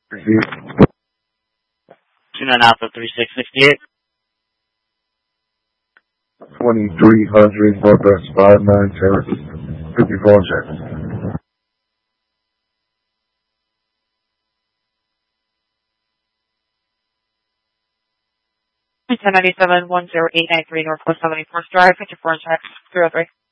Receive. Tune Alpha 3668. 2300 Northwest 59 Terrace. 54 checks. 1097-10893 Northwest 74th Drive, 54 checks, 03.